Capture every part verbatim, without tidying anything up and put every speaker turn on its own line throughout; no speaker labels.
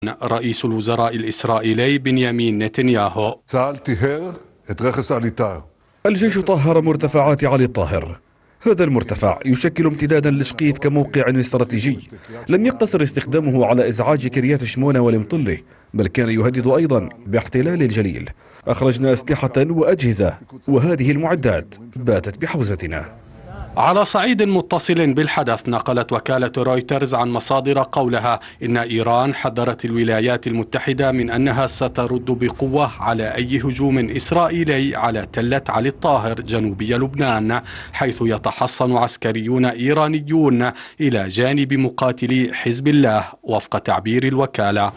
رئيس الوزراء الإسرائيلي بنيامين نتنياهو.
الجيش طهر مرتفعات علي الطاهر. هذا المرتفع يشكل امتدادا لشقيف كموقع استراتيجي. لم يقتصر استخدامه على إزعاج كريات شمونة والمطلة، بل كان يهدد أيضا باحتلال الجليل. أخرجنا أسلحة وأجهزة، وهذه المعدات باتت بحوزتنا.
على صعيد متصل بالحدث، نقلت وكالة رويترز عن مصادر قولها إن إيران حذرت الولايات المتحدة من أنها سترد بقوة على أي هجوم إسرائيلي على تلة علي الطاهر جنوبي لبنان، حيث يتحصن عسكريون إيرانيون إلى جانب مقاتلي حزب الله وفق تعبير الوكالة.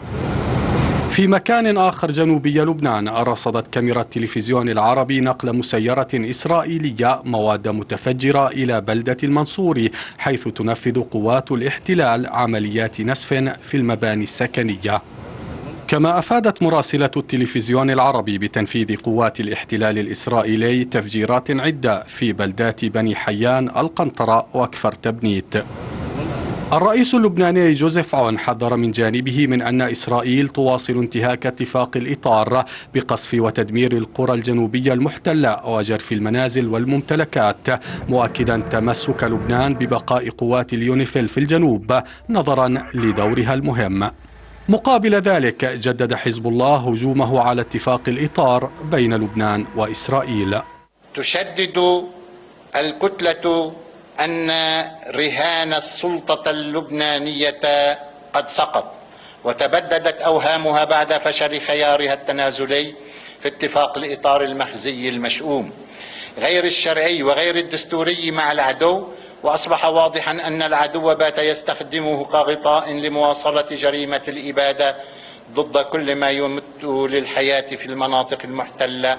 في مكان آخر جنوبي لبنان، رصدت كاميرا التلفزيون العربي نقل مسيرة إسرائيلية مواد متفجرة إلى بلدة المنصوري، حيث تنفذ قوات الاحتلال عمليات نسف في المباني السكنية. كما أفادت مراسلة التلفزيون العربي بتنفيذ قوات الاحتلال الإسرائيلي تفجيرات عدة في بلدات بني حيان، القنطرة وكفر تبنيت. الرئيس اللبناني جوزيف عون حذر من جانبه من أن إسرائيل تواصل انتهاك اتفاق الإطار بقصف وتدمير القرى الجنوبية المحتلة وجرف المنازل والممتلكات، مؤكدا تمسك لبنان ببقاء قوات اليونيفيل في الجنوب نظرا لدورها المهم. مقابل ذلك، جدد حزب الله هجومه على اتفاق الإطار بين لبنان وإسرائيل.
تشدد الكتلة أن رهان السلطة اللبنانية قد سقط، وتبددت أوهامها بعد فشل خيارها التنازلي في اتفاق الإطار المخزي المشؤوم غير الشرعي وغير الدستوري مع العدو، وأصبح واضحا أن العدو بات يستخدمه كغطاء لمواصلة جريمة الإبادة ضد كل ما يمت للحياة في المناطق المحتلة.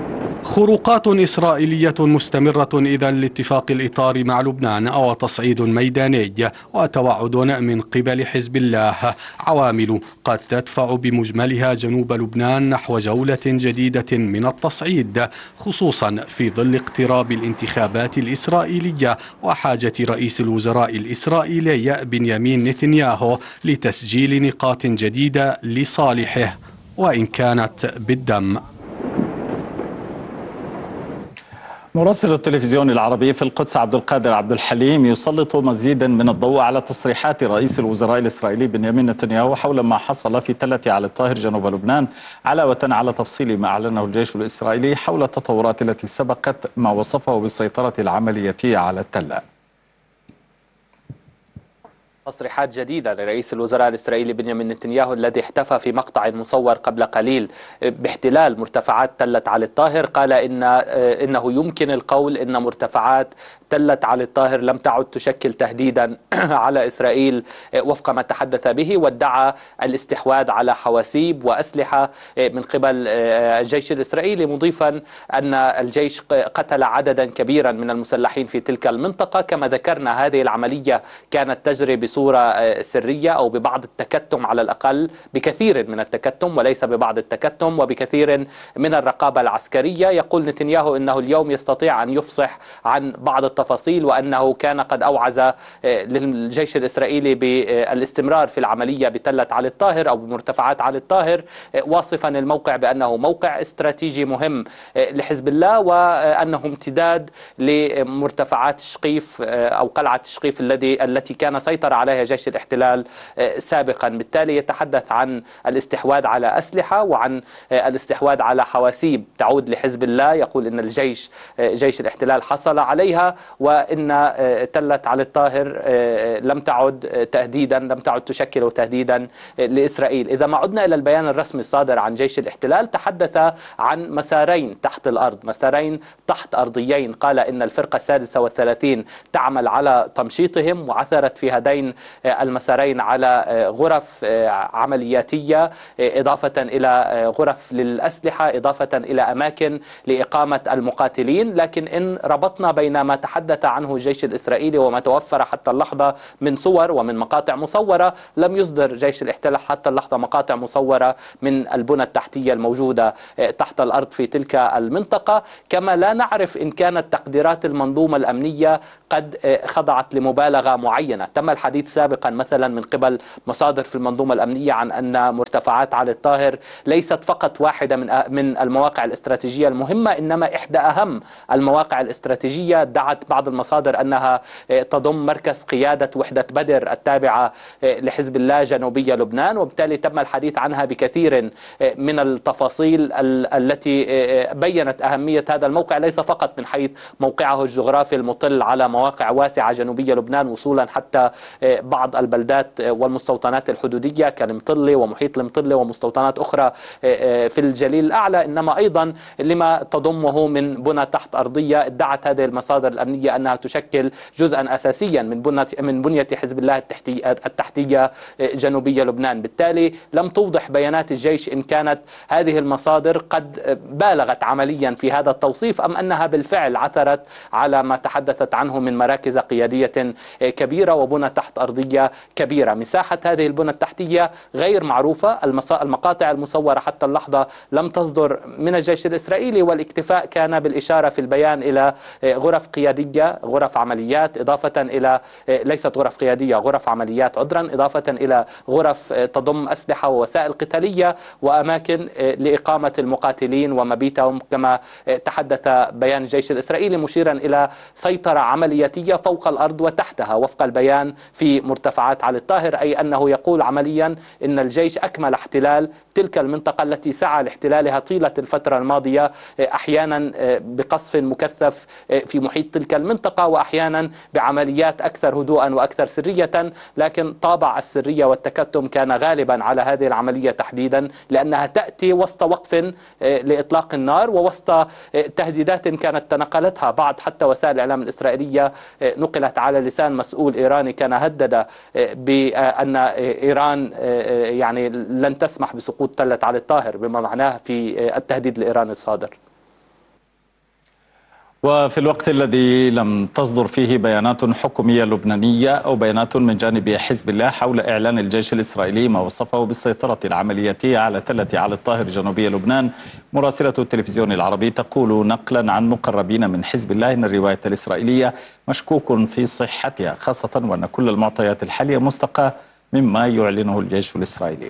خروقات إسرائيلية مستمرة إذا لاتفاق الإطار مع لبنان، أو تصعيد ميداني وتوعد من قبل حزب الله، عوامل قد تدفع بمجملها جنوب لبنان نحو جولة جديدة من التصعيد، خصوصا في ظل اقتراب الانتخابات الإسرائيلية وحاجة رئيس الوزراء الإسرائيلي بنيامين نتنياهو لتسجيل نقاط جديدة لصالحه وإن كانت بالدم.
مراسل التلفزيون العربي في القدس عبد القادر عبد الحليم يسلط مزيدا من الضوء على تصريحات رئيس الوزراء الإسرائيلي بنيامين نتنياهو حول ما حصل في تلة علي الطاهر جنوب لبنان، علاوة على تفصيل ما أعلنه الجيش الإسرائيلي حول التطورات التي سبقت ما وصفه بالسيطرة العملياتية على التلة.
تصريحات جديدة لرئيس الوزراء الإسرائيلي بنيامين نتنياهو الذي احتفى في مقطع مصور قبل قليل باحتلال مرتفعات تلة علي الطاهر. قال إن إنه يمكن القول إن مرتفعات تلة علي الطاهر لم تعد تشكل تهديدا على إسرائيل وفق ما تحدث به، وادعى الاستحواذ على حواسيب وأسلحة من قبل الجيش الإسرائيلي، مضيفا أن الجيش قتل عددا كبيرا من المسلحين في تلك المنطقة. كما ذكرنا، هذه العملية كانت تجري بصورة سرية أو ببعض التكتم، على الأقل بكثير من التكتم وليس ببعض التكتم، وبكثير من الرقابة العسكرية. يقول نتنياهو أنه اليوم يستطيع أن يفصح عن بعض التفاصيل، وأنه كان قد أوعز للجيش الإسرائيلي بالاستمرار في العملية بتلة علي الطاهر أو بمرتفعات علي الطاهر، واصفا الموقع بأنه موقع استراتيجي مهم لحزب الله، وأنه امتداد لمرتفعات شقيف أو قلعة شقيف الذي التي كان سيطر عليها جيش الاحتلال سابقا. بالتالي يتحدث عن الاستحواذ على أسلحة وعن الاستحواذ على حواسيب تعود لحزب الله. يقول إن الجيش جيش الاحتلال حصل عليها، وإن تلة علي الطاهر لم تعد تهديدا لم تعد تشكل تهديدا لإسرائيل. إذا ما عدنا إلى البيان الرسمي الصادر عن جيش الاحتلال، تحدث عن مسارين تحت الأرض، مسارين تحت أرضيين. قال إن الفرقة السادسة والثلاثين تعمل على تمشيطهم، وعثرت في هذين المسارين على غرف عملياتية، إضافة إلى غرف للأسلحة، إضافة إلى أماكن لإقامة المقاتلين. لكن إن ربطنا بين ما تحدث عنه الجيش الإسرائيلي وما توفر حتى اللحظة من صور ومن مقاطع مصورة، لم يصدر جيش الاحتلال حتى اللحظة مقاطع مصورة من البنى التحتية الموجودة تحت الأرض في تلك المنطقة. كما لا نعرف إن كانت تقديرات المنظومة الأمنية قد خضعت لمبالغة معينة. تم الحديث الحديث سابقا مثلا من قبل مصادر في المنظومة الأمنية عن أن مرتفعات علي الطاهر ليست فقط واحدة من من المواقع الاستراتيجية المهمة، إنما إحدى أهم المواقع الاستراتيجية. دعت بعض المصادر أنها تضم مركز قيادة وحدة بدر التابعة لحزب الله جنوبية لبنان، وبالتالي تم الحديث عنها بكثير من التفاصيل التي بيّنت أهمية هذا الموقع، ليس فقط من حيث موقعه الجغرافي المطل على مواقع واسعة جنوبية لبنان وصولا حتى بعض البلدات والمستوطنات الحدودية كالمطلة ومحيط المطلة ومستوطنات أخرى في الجليل الأعلى، إنما أيضا لما تضمه من بنى تحت أرضية. ادعت هذه المصادر الأمنية أنها تشكل جزءا أساسيا من بنية من بنية حزب الله التحتية جنوبية لبنان. بالتالي لم توضح بيانات الجيش إن كانت هذه المصادر قد بالغت عمليا في هذا التوصيف أم أنها بالفعل عثرت على ما تحدثت عنه من مراكز قيادية كبيرة وبنى تحت أرضية كبيرة. مساحة هذه البنى التحتية غير معروفة، المقاطع المصورة حتى اللحظة لم تصدر من الجيش الإسرائيلي، والاكتفاء كان بالإشارة في البيان إلى غرف قيادية، غرف عمليات، إضافة إلى ليست غرف قيادية، غرف عمليات عذرا، إضافة إلى غرف تضم أسلحة ووسائل قتالية وأماكن لإقامة المقاتلين ومبيتهم، كما تحدث بيان الجيش الإسرائيلي مشيرا إلى سيطرة عملياتية فوق الأرض وتحتها وفق البيان في مرتفعات علي الطاهر، أي أنه يقول عمليا إن الجيش أكمل احتلال تلك المنطقة التي سعى لاحتلالها طيلة الفترة الماضية، أحيانا بقصف مكثف في محيط تلك المنطقة وأحيانا بعمليات أكثر هدوءا وأكثر سرية، لكن طابع السرية والتكتم كان غالبا على هذه العملية تحديدا، لأنها تأتي وسط وقف لإطلاق النار ووسط تهديدات كانت تنقلتها بعض حتى وسائل الإعلام الإسرائيلية، نقلت على لسان مسؤول إيراني كان هدد بأن إيران يعني لن تسمح بسقوط تلة علي الطاهر، بما معناه في التهديد الإيراني الصادر.
وفي الوقت الذي لم تصدر فيه بيانات حكومية لبنانية أو بيانات من جانب حزب الله حول إعلان الجيش الإسرائيلي ما وصفه بالسيطرة العملياتية على تلة علي الطاهر جنوبية لبنان، مراسلة التلفزيون العربي تقول نقلا عن مقربين من حزب الله إن الرواية الإسرائيلية مشكوك في صحتها، خاصة وأن كل المعطيات الحالية مستقاة مما يعلنه الجيش الإسرائيلي.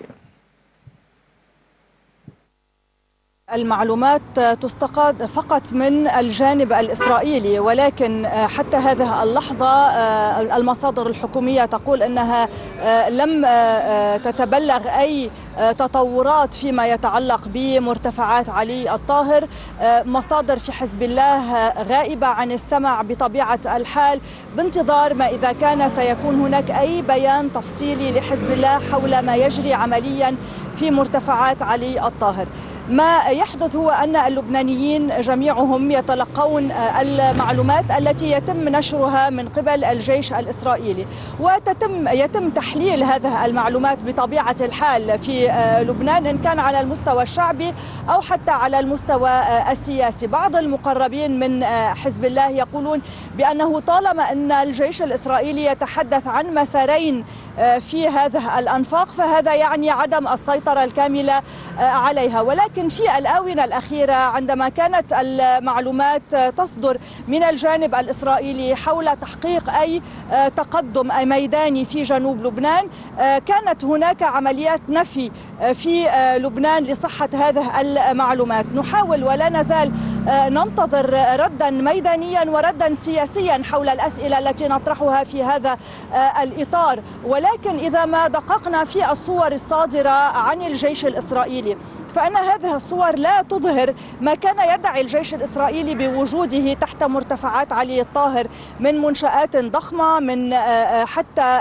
المعلومات تستقاد فقط من الجانب الإسرائيلي، ولكن حتى هذه اللحظة المصادر الحكومية تقول أنها لم تتبلغ أي تطورات فيما يتعلق بمرتفعات علي الطاهر. مصادر في حزب الله غائبة عن السمع بطبيعة الحال، بانتظار ما إذا كان سيكون هناك أي بيان تفصيلي لحزب الله حول ما يجري عمليا في مرتفعات علي الطاهر. ما يحدث هو أن اللبنانيين جميعهم يتلقون المعلومات التي يتم نشرها من قبل الجيش الإسرائيلي، وتتم يتم تحليل هذه المعلومات بطبيعة الحال في لبنان إن كان على المستوى الشعبي أو حتى على المستوى السياسي. بعض المقربين من حزب الله يقولون بأنه طالما أن الجيش الإسرائيلي يتحدث عن مسارين في هذه الأنفاق فهذا يعني عدم السيطرة الكاملة عليها. ولكن في الآونة الأخيرة عندما كانت المعلومات تصدر من الجانب الإسرائيلي حول تحقيق أي تقدم ميداني في جنوب لبنان، كانت هناك عمليات نفي في لبنان لصحة هذه المعلومات. نحاول ولا نزال ننتظر ردا ميدانيا وردا سياسيا حول الأسئلة التي نطرحها في هذا الإطار، ولكن إذا ما دققنا في الصور الصادرة عن الجيش الإسرائيلي فإن هذه الصور لا تظهر ما كان يدعي الجيش الإسرائيلي بوجوده تحت مرتفعات علي الطاهر من منشآت ضخمة، من حتى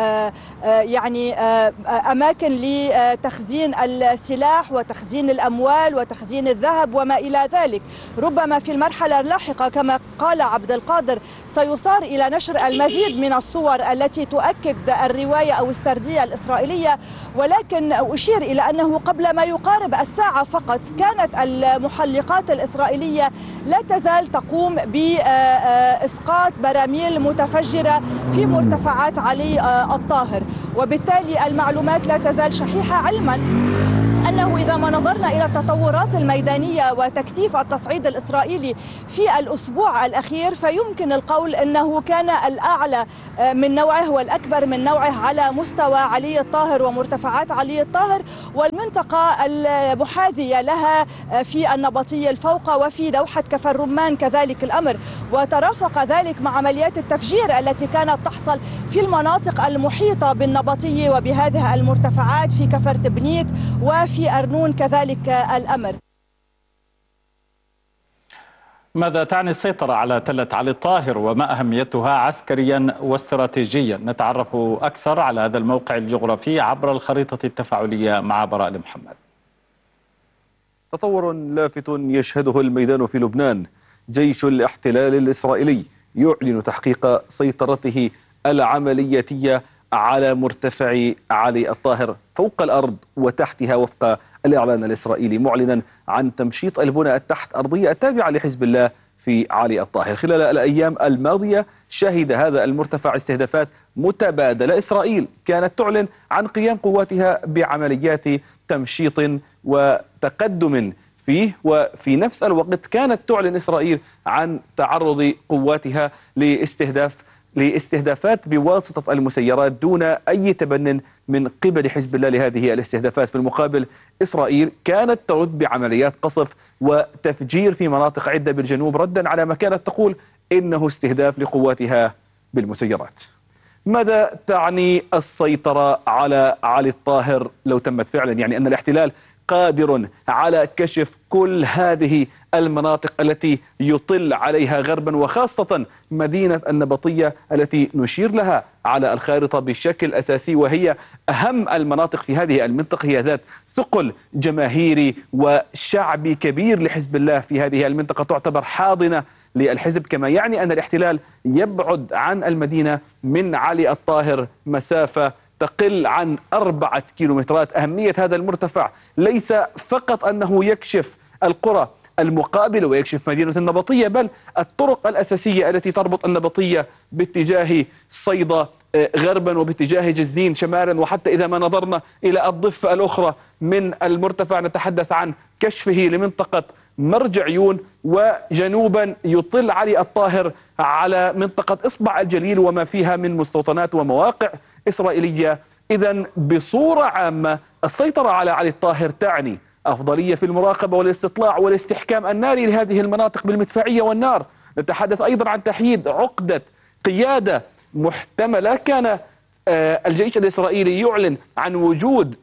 يعني أماكن لتخزين السلاح وتخزين الأموال وتخزين الذهب وما إلى ذلك. ربما في المرحلة اللاحقة كما قال عبد القادر سيصار إلى نشر المزيد من الصور التي تؤكد الرواية أو السردية الإسرائيلية، ولكن أشير إلى أنه قبل ما يقارب الساعة فقط كانت المحلقات الإسرائيلية لا تزال تقوم بإسقاط براميل متفجرة في مرتفعات علي الطاهر، وبالتالي المعلومات لا تزال شحيحة، علما أنه إذا ما نظرنا إلى التطورات الميدانية وتكثيف التصعيد الإسرائيلي في الأسبوع الأخير فيمكن القول أنه كان الأعلى من نوعه والأكبر من نوعه على مستوى علي الطاهر ومرتفعات علي الطاهر والمنطقة المحاذية لها في النبطية الفوق وفي دوحة كفر الرمان كذلك الأمر، وترافق ذلك مع عمليات التفجير التي كانت تحصل في المناطق المحيطة بالنبطية وبهذه المرتفعات في كفر تبنيت وفي في أرنون كذلك الأمر.
ماذا تعني السيطرة على تلة علي الطاهر وما أهميتها عسكريا واستراتيجيا؟ نتعرف أكثر على هذا الموقع الجغرافي عبر الخريطة التفاعلية مع براء محمد.
تطور لافت يشهده الميدان في لبنان. جيش الاحتلال الإسرائيلي يعلن تحقيق سيطرته العملياتية على مرتفع علي الطاهر فوق الأرض وتحتها وفق الإعلان الإسرائيلي، معلنا عن تمشيط البنى التحت أرضية التابعة لحزب الله في علي الطاهر. خلال الأيام الماضية شهد هذا المرتفع استهدافات متبادلة. إسرائيل كانت تعلن عن قيام قواتها بعمليات تمشيط وتقدم فيه، وفي نفس الوقت كانت تعلن إسرائيل عن تعرض قواتها لاستهداف لاستهدافات بواسطة المسيرات دون أي تبن من قبل حزب الله لهذه الاستهدافات. في المقابل إسرائيل كانت ترد بعمليات قصف وتفجير في مناطق عدة بالجنوب ردا على ما كانت تقول إنه استهداف لقواتها بالمسيرات. ماذا تعني السيطرة على علي الطاهر لو تمت فعلا؟ يعني أن الاحتلال قادر على كشف كل هذه المناطق التي يطل عليها غربا، وخاصة مدينة النبطية التي نشير لها على الخارطة بشكل أساسي، وهي أهم المناطق في هذه المنطقة، هي ذات ثقل جماهيري وشعبي كبير لحزب الله في هذه المنطقة، تعتبر حاضنة للحزب، كما يعني أن الاحتلال يبعد عن المدينة من علي الطاهر مسافة تقل عن أربعة كيلومترات. أهمية هذا المرتفع ليس فقط أنه يكشف القرى المقابلة ويكشف مدينة النبطية، بل الطرق الأساسية التي تربط النبطية باتجاه صيدا غربا وباتجاه جزين شمالا، وحتى إذا ما نظرنا إلى الضفة الأخرى من المرتفع نتحدث عن كشفه لمنطقة مرج عيون، وجنوبا يطل علي الطاهر على منطقة إصبع الجليل وما فيها من مستوطنات ومواقع إسرائيلية. إذن بصورة عامة السيطرة على علي الطاهر تعني أفضلية في المراقبة والاستطلاع والاستحكام الناري لهذه المناطق بالمدفعية والنار. نتحدث أيضا عن تحييد عقدة قيادة محتملة. كان الجيش الإسرائيلي يعلن عن وجود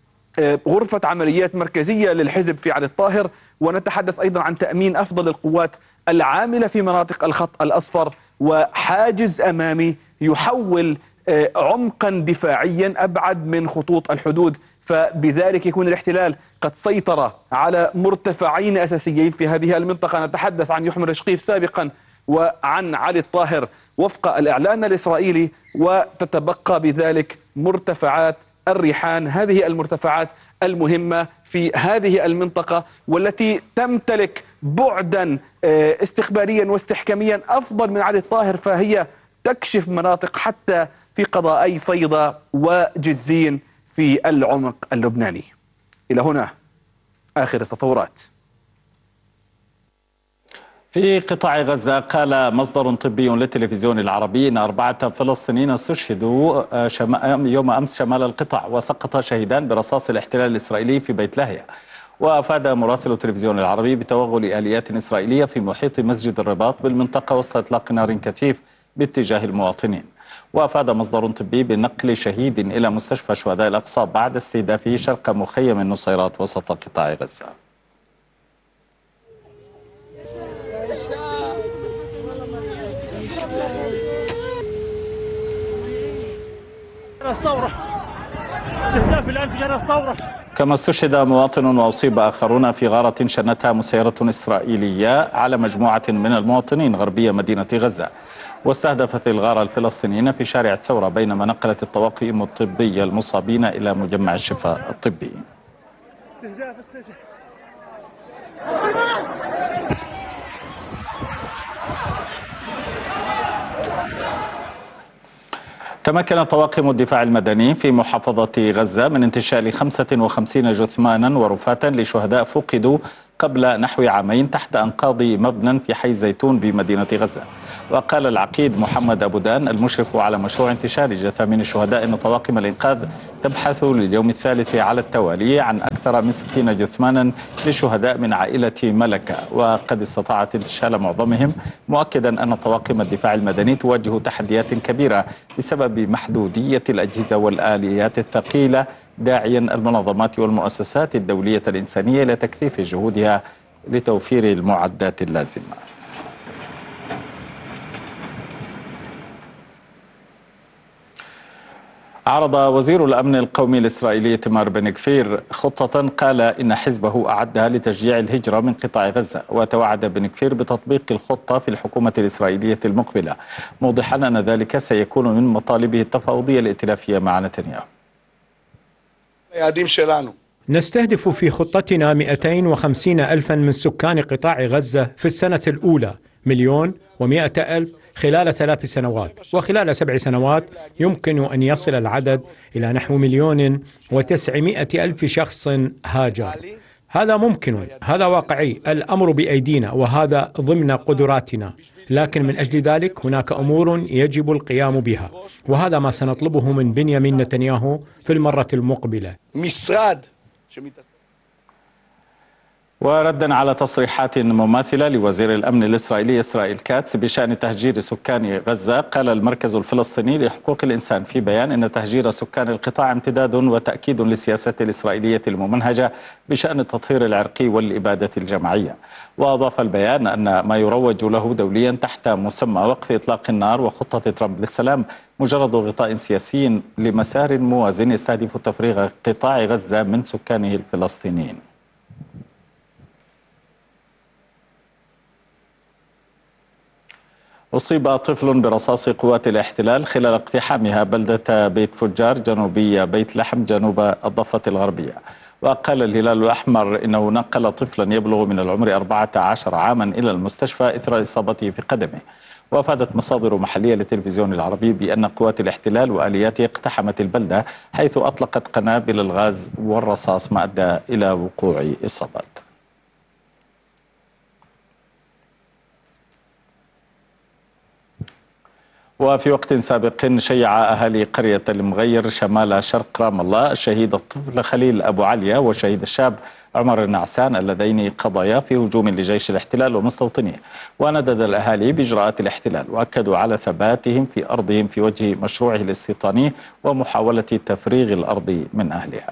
غرفة عمليات مركزية للحزب في علي الطاهر، ونتحدث أيضا عن تأمين أفضل القوات العاملة في مناطق الخط الأصفر وحاجز أمامي يحول عمقا دفاعيا أبعد من خطوط الحدود، فبذلك يكون الاحتلال قد سيطر على مرتفعين أساسيين في هذه المنطقة. نتحدث عن يحمى رشقيف سابقا وعن علي الطاهر وفق الإعلان الإسرائيلي، وتتبقى بذلك مرتفعات الريحان، هذه المرتفعات المهمة في هذه المنطقة والتي تمتلك بعدا استخباريا واستحكاميا أفضل من علي الطاهر، فهي تكشف مناطق حتى في قضائي صيدا وجزين في العمق اللبناني. إلى هنا آخر التطورات.
في قطاع غزة قال مصدر طبي للتلفزيون العربي أن أربعة فلسطينيين استشهدوا يوم أمس شمال القطاع وسقط شهيدان برصاص الاحتلال الإسرائيلي في بيت لاهيا. وأفاد مراسل التلفزيون العربي بتوغل آليات إسرائيلية في محيط مسجد الرباط بالمنطقة وسط إطلاق نار كثيف باتجاه المواطنين. وأفاد مصدر طبي بنقل شهيد إلى مستشفى شهداء الأقصى بعد استهدافه شرق مخيم النصيرات وسط قطاع غزة.
الثورة استهداف الآن في الثورة.
كما استشهد مواطن وأصيب آخرون في غارة شنتها مسيرة إسرائيلية على مجموعة من المواطنين غربية مدينة غزة، واستهدفت الغارة الفلسطينيين في شارع الثورة، بينما نقلت الطواقم الطبية المصابين إلى مجمع الشفاء الطبي. تمكن طواقم الدفاع المدني في محافظة غزة من انتشال خمسة وخمسين جثمانا ورفاة لشهداء فقدوا قبل نحو عامين تحت أنقاض مبنى في حي زيتون بمدينة غزة. وقال العقيد محمد أبو دان المشرف على مشروع انتشال جثامين الشهداء أن طواقم الإنقاذ تبحث لليوم الثالث على التوالي عن أكثر من ستين جثمانا للشهداء من عائلة ملكة، وقد استطاعت انتشال معظمهم، مؤكدا أن طواقم الدفاع المدني تواجه تحديات كبيرة بسبب محدودية الأجهزة والآليات الثقيلة، داعيا المنظمات والمؤسسات الدولية الإنسانية إلى تكثيف جهودها لتوفير المعدات اللازمة. عرض وزير الأمن القومي الإسرائيلي إيتمار بن غفير خطة قال إن حزبه أعدها لتشجيع الهجرة من قطاع غزة، وتوعد بن غفير بتطبيق الخطة في الحكومة الإسرائيلية المقبلة، موضحا أن ذلك سيكون من مطالبه التفاوضية الائتلافية مع نتنياهو.
نستهدف في خطتنا مئتين وخمسين ألفا من سكان قطاع غزة في السنة الأولى، مليون ومئة ألف خلال ثلاث سنوات، وخلال سبع سنوات يمكن أن يصل العدد إلى نحو مليون وتسعمائة ألف شخص هاجر. هذا ممكن، هذا واقعي، الأمر بأيدينا وهذا ضمن قدراتنا، لكن من أجل ذلك هناك أمور يجب القيام بها، وهذا ما سنطلبه من بنيامين نتنياهو في المرة المقبلة.
وردا على تصريحات مماثلة لوزير الأمن الإسرائيلي إسرائيل كاتس بشأن تهجير سكان غزة، قال المركز الفلسطيني لحقوق الإنسان في بيان إن تهجير سكان القطاع امتداد وتأكيد للسياسة الإسرائيلية الممنهجة بشأن التطهير العرقي والإبادة الجماعية. وأضاف البيان أن ما يروج له دوليا تحت مسمى وقف إطلاق النار وخطة ترامب للسلام مجرد غطاء سياسي لمسار موازن يستهدف تفريغ قطاع غزة من سكانه الفلسطينيين. أصيب طفل برصاص قوات الاحتلال خلال اقتحامها بلدة بيت فجار جنوبي بيت لحم جنوب الضفة الغربية. وقال الهلال الأحمر إنه نقل طفلا يبلغ من العمر أربعة عشر عاما إلى المستشفى إثر إصابته في قدمه. وأفادت مصادر محلية للتلفزيون العربي بأن قوات الاحتلال وآلياته اقتحمت البلدة، حيث أطلقت قنابل الغاز والرصاص ما أدى إلى وقوع إصابات. وفي وقت سابق شيع أهالي قرية المغير شمال شرق رام الله الشهيد الطفل خليل أبو عليا والشهيد الشاب عمر النعسان اللذين قضيا في هجوم لجيش الاحتلال ومستوطنيه، وندد الأهالي بإجراءات الاحتلال وأكدوا على ثباتهم في أرضهم في وجه مشروعه الاستيطاني ومحاولة تفريغ الأرض من أهلها.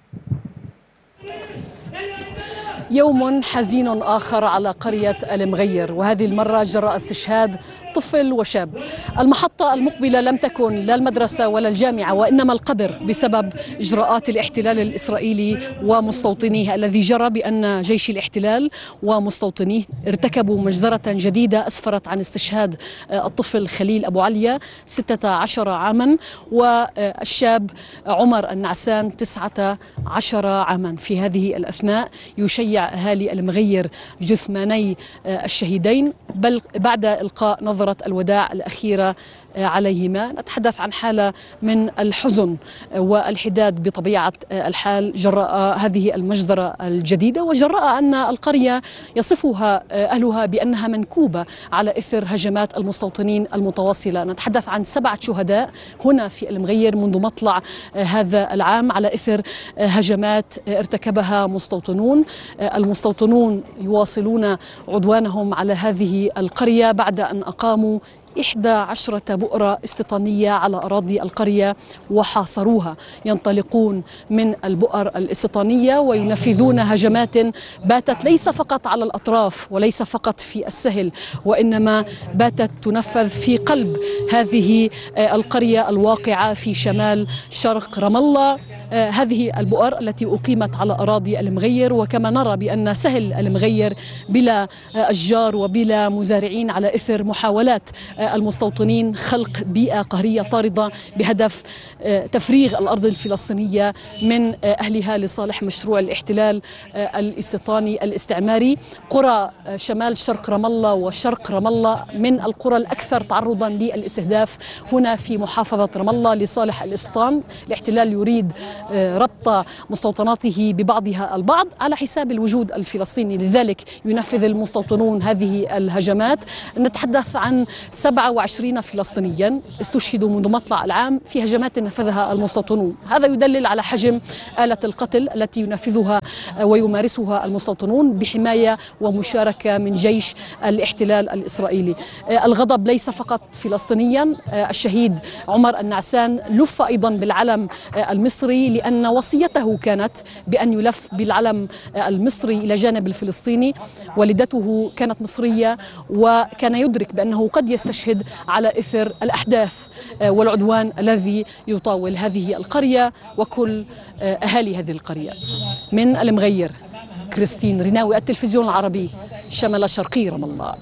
يوم حزين آخر على قرية المغير، وهذه المرة جراء استشهاد طفل وشاب. المحطة المقبلة لم تكن لا المدرسة ولا الجامعة، وإنما القبر بسبب إجراءات الاحتلال الإسرائيلي ومستوطنيه الذي جرى بأن جيش الاحتلال ومستوطنيه ارتكبوا مجزرة جديدة أسفرت عن استشهاد الطفل خليل أبو عليا ستة عشر عاما والشاب عمر النعسان تسعة عشر عاما. في هذه الأثناء يشيع أهالي المغير جثماني الشهيدين بل بعد إلقاء نظرة الوداع الأخيرة عليهما. نتحدث عن حالة من الحزن والحداد بطبيعة الحال جراء هذه المجزرة الجديدة، وجراء أن القرية يصفها أهلها بأنها منكوبة على إثر هجمات المستوطنين المتواصلة. نتحدث عن سبعة شهداء هنا في المغير منذ مطلع هذا العام على إثر هجمات ارتكبها مستوطنون. المستوطنون يواصلون عدوانهم على هذه القرية بعد أن أقاموا إحدى عشرة بؤرة استيطانية على أراضي القرية وحاصروها. ينطلقون من البؤر الاستيطانية وينفذون هجمات باتت ليس فقط على الأطراف وليس فقط في السهل، وإنما باتت تنفذ في قلب هذه القرية الواقعة في شمال شرق رام الله. هذه البؤر التي أقيمت على أراضي المغير، وكما نرى بأن سهل المغير بلا أشجار وبلا مزارعين على إثر محاولات المستوطنين خلق بيئة قهرية طاردة بهدف تفريغ الأرض الفلسطينية من أهلها لصالح مشروع الاحتلال الاستيطاني الاستعماري. قرى شمال شرق رام الله وشرق رام الله من القرى الأكثر تعرضا للاستهداف هنا في محافظة رام الله لصالح الاستيطان. الاحتلال يريد ربط مستوطناته ببعضها البعض على حساب الوجود الفلسطيني، لذلك ينفذ المستوطنون هذه الهجمات. نتحدث عن سبعة وعشرين فلسطينيا استشهدوا منذ مطلع العام في هجمات نفذها المستوطنون. هذا يدلل على حجم آلة القتل التي ينفذها ويمارسها المستوطنون بحماية ومشاركة من جيش الاحتلال الإسرائيلي. الغضب ليس فقط فلسطينيا، الشهيد عمر النعسان لف أيضا بالعلم المصري لأن وصيته كانت بأن يلف بالعلم المصري إلى جانب الفلسطيني. والدته كانت مصرية وكان يدرك بأنه قد يستشهد على إثر الأحداث والعدوان الذي يطاول هذه القرية وكل أهالي هذه القرية. من المغير، كريستين ريناوي، التلفزيون العربي، شمال الشرقي رام الله.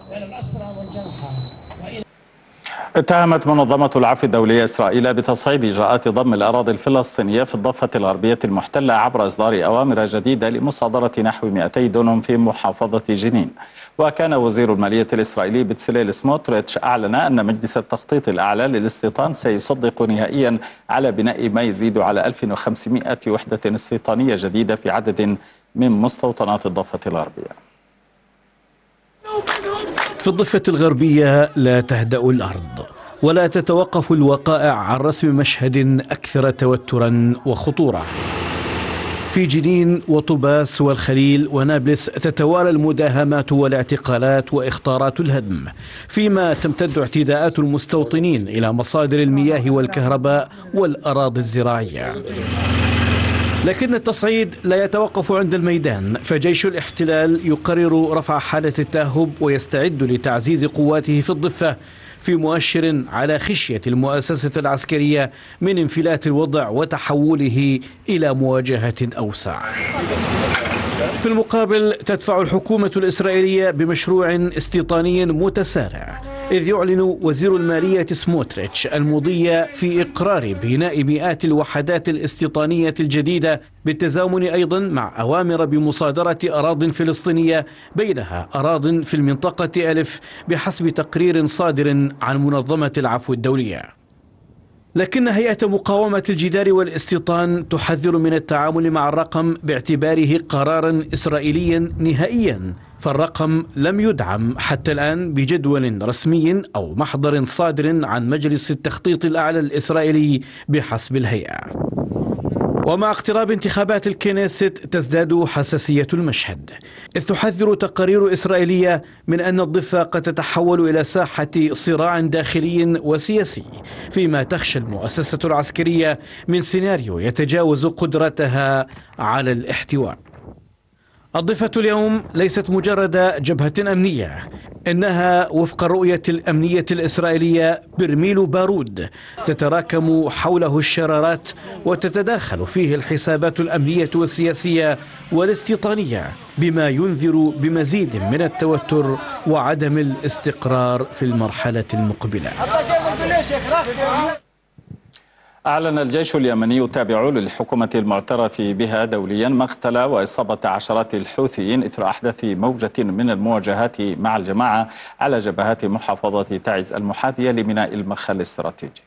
اتهمت منظمة العفو الدولية إسرائيل بتصعيد إجراءات ضم الأراضي الفلسطينية في الضفة الغربية المحتلة عبر إصدار أوامر جديدة لمصادرة نحو مئتي دونم في محافظة جنين. وكان وزير المالية الإسرائيلي بتسليل سموتريتش أعلن أن مجلس التخطيط الأعلى للاستيطان سيصدق نهائيا على بناء ما يزيد على ألف وخمسمئة وحدة استيطانية جديدة في عدد من مستوطنات الضفة الغربية.
في الضفة الغربية لا تهدأ الأرض ولا تتوقف الوقائع عن رسم مشهد أكثر توترا وخطورة. في جنين وطوباس والخليل ونابلس تتوالى المداهمات والاعتقالات وإخطارات الهدم، فيما تمتد اعتداءات المستوطنين إلى مصادر المياه والكهرباء والأراضي الزراعية. لكن التصعيد لا يتوقف عند الميدان، فجيش الاحتلال يقرر رفع حالة التأهب ويستعد لتعزيز قواته في الضفة، في مؤشر على خشية المؤسسة العسكرية من انفلات الوضع وتحوله إلى مواجهة أوسع. في المقابل تدفع الحكومة الإسرائيلية بمشروع استيطاني متسارع، إذ يعلن وزير المالية سموتريتش المضي في إقرار بناء مئات الوحدات الاستيطانية الجديدة، بالتزامن أيضا مع أوامر بمصادرة أراضٍ فلسطينية، بينها أراضٍ في المنطقة ألف بحسب تقرير صادر عن منظمة العفو الدولية. لكن هيئة مقاومة الجدار والاستيطان تحذر من التعامل مع الرقم باعتباره قرارا إسرائيليا نهائيا، فالرقم لم يدعم حتى الآن بجدول رسمي أو محضر صادر عن مجلس التخطيط الأعلى الإسرائيلي بحسب الهيئة. ومع اقتراب انتخابات الكنيست تزداد حساسية المشهد، إذ تحذر تقارير إسرائيلية من أن الضفة قد تتحول إلى ساحة صراع داخلي وسياسي، فيما تخشى المؤسسة العسكرية من سيناريو يتجاوز قدرتها على الاحتواء. الضفة اليوم ليست مجرد جبهة أمنية، إنها وفق الرؤية الأمنية الإسرائيلية برميل بارود تتراكم حوله الشرارات وتتداخل فيه الحسابات الأمنية والسياسية والاستيطانية، بما ينذر بمزيد من التوتر وعدم الاستقرار في المرحلة المقبلة.
أعلن الجيش اليمني التابع للحكومة المعترف بها دوليا مقتل وإصابة عشرات الحوثيين إثر أحداث موجة من المواجهات مع الجماعة على جبهات محافظة تعز المحاذية لميناء المخا الاستراتيجي.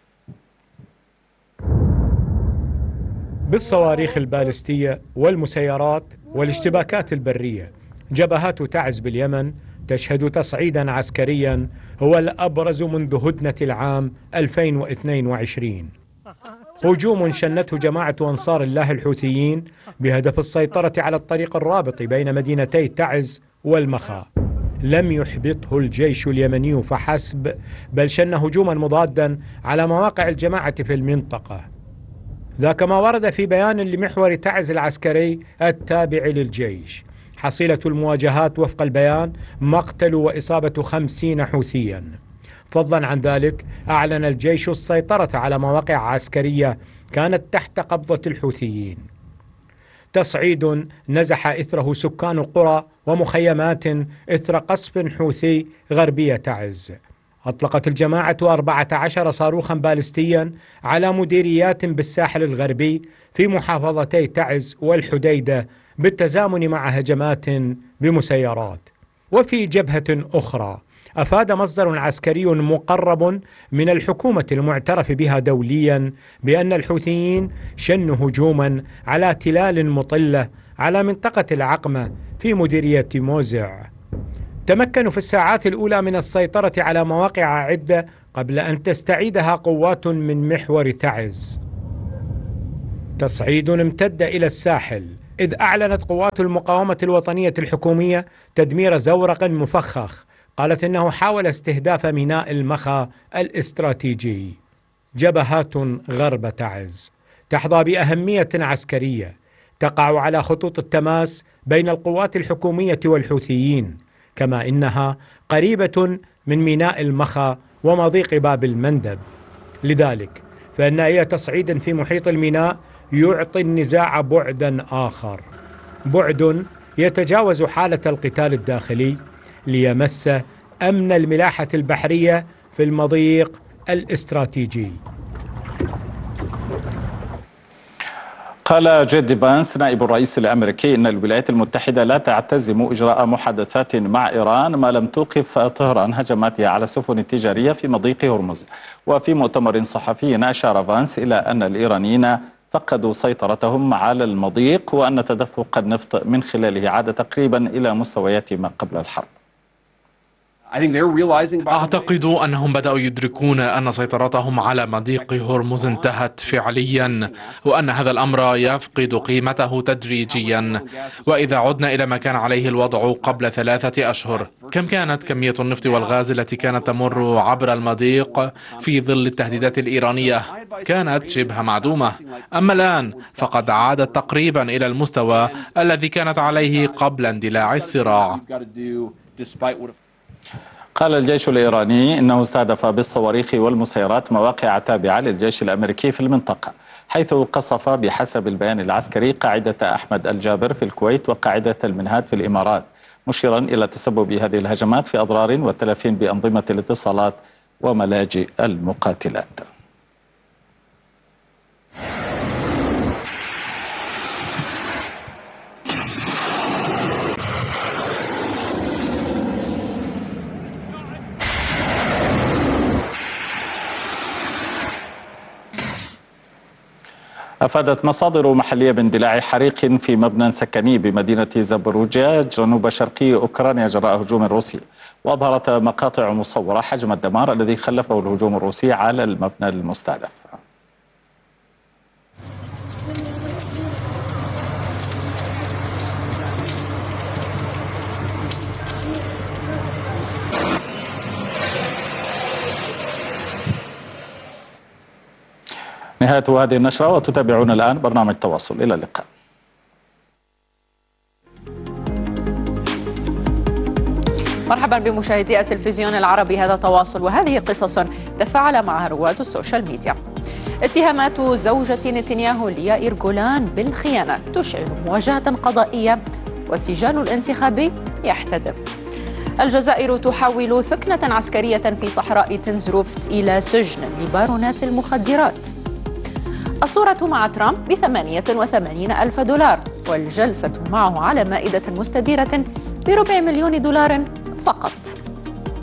بالصواريخ البالستية والمسيرات والاشتباكات البرية، جبهات تعز باليمن تشهد تصعيدا عسكريا هو الأبرز منذ هدنة العام ألفين واثنين وعشرين. هجوم شنته جماعة أنصار الله الحوثيين بهدف السيطرة على الطريق الرابط بين مدينتي تعز والمخا، لم يحبطه الجيش اليمني فحسب، بل شن هجوما مضادا على مواقع الجماعة في المنطقة. ذاك ما ورد في بيان لمحور تعز العسكري التابع للجيش. حصيلة المواجهات وفق البيان مقتل وإصابة خمسين حوثيا. فضلا عن ذلك أعلن الجيش السيطرة على مواقع عسكرية كانت تحت قبضة الحوثيين. تصعيد نزح إثره سكان قرى ومخيمات إثر قصف حوثي غربية تعز. أطلقت الجماعة أربعة عشر صاروخا باليستيا على مديريات بالساحل الغربي في محافظتي تعز والحديدة بالتزامن مع هجمات بمسيرات. وفي جبهة أخرى أفاد مصدر عسكري مقرب من الحكومة المعترف بها دوليا بأن الحوثيين شنوا هجوما على تلال مطلة على منطقة العقمة في مديرية موزع. تمكنوا في الساعات الأولى من السيطرة على مواقع عدة قبل أن تستعيدها قوات من محور تعز. تصعيد امتد إلى الساحل، إذ أعلنت قوات المقاومة الوطنية الحكومية تدمير زورق مفخخ قالت إنه حاول استهداف ميناء المخا الاستراتيجي. جبهات غرب تعز تحظى بأهمية عسكرية، تقع على خطوط التماس بين القوات الحكومية والحوثيين، كما إنها قريبة من ميناء المخا ومضيق باب المندب. لذلك فإن أي تصعيد في محيط الميناء يعطي النزاع بعدا آخر، بعد يتجاوز حالة القتال الداخلي ليمس أمن الملاحة البحرية في المضيق الاستراتيجي.
قال جيد فانس نائب الرئيس الأمريكي إن الولايات المتحدة لا تعتزم إجراء محادثات مع إيران ما لم توقف طهران هجماتها على السفن التجارية في مضيق هرمز. وفي مؤتمر صحفي أشار فانس إلى أن الإيرانيين فقدوا سيطرتهم على المضيق وأن تدفق النفط من خلاله عاد تقريبا إلى مستويات ما قبل الحرب.
أعتقد أنهم بدأوا يدركون أن سيطرتهم على مضيق هرمز انتهت فعليا، وأن هذا الأمر يفقد قيمته تدريجيا. وإذا عدنا إلى ما كان عليه الوضع قبل ثلاثة أشهر، كم كانت كمية النفط والغاز التي كانت تمر عبر المضيق في ظل التهديدات الإيرانية؟ كانت شبه معدومة. أما الآن فقد عادت تقريبا إلى المستوى الذي كانت عليه قبل اندلاع الصراع.
قال الجيش الإيراني إنه استهدف بالصواريخ والمسيرات مواقع تابعة للجيش الأمريكي في المنطقة، حيث قصف بحسب البيان العسكري قاعدة أحمد الجابر في الكويت وقاعدة المنهاد في الإمارات، مشيرا إلى تسبب هذه الهجمات في أضرار وتلف بأنظمة الاتصالات وملاجئ المقاتلات. أفادت مصادر محلية باندلاع حريق في مبنى سكني بمدينة زابوروجيا جنوب شرقي أوكرانيا جراء هجوم روسي، وأظهرت مقاطع مصورة حجم الدمار الذي خلفه الهجوم الروسي على المبنى المستهدف. نهاية هذه النشرة، وتتابعون الآن برنامج تواصل. إلى اللقاء.
مرحبا بمشاهدي التلفزيون العربي، هذا تواصل وهذه قصص تفاعل معها رواد السوشيال ميديا. اتهامات زوجة نتنياهو ليائير جولان بالخيانة تشعل مواجهة قضائية، والسجال الانتخابي يحتدم. الجزائر تحول ثكنة عسكرية في صحراء تنزروفت إلى سجن لبارونات المخدرات. الصورة مع ترامب بثمانية وثمانين ألف دولار، والجلسة معه على مائدة مستديرة بربع مليون دولار فقط.